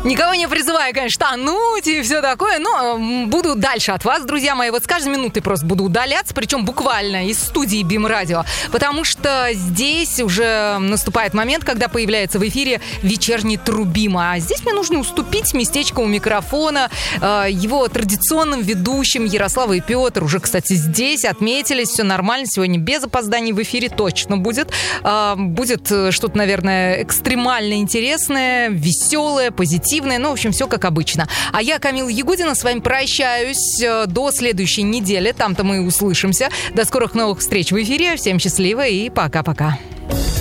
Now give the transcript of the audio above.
Никого не призываю, конечно, тонуть и все такое, но буду дальше от вас, друзья мои. Вот с каждой минутой просто буду удаляться, причем буквально из студии БИМ-радио, потому что здесь уже наступает момент, когда появляется в эфире вечерний Трубима. А здесь мне нужно уступить местечко у микрофона его традиционным ведущим Ярослава и Петр. Уже, кстати, здесь отметились, все нормально. Сегодня без опозданий в эфире точно будет. Будет что-то, наверное, экстремально интересное, веселое, позитивное. Ну, в общем, все как обычно. А я, Камила Ягудина, с вами прощаюсь до следующей недели. Там-то мы услышимся. До скорых новых встреч в эфире. Всем счастливо и пока-пока.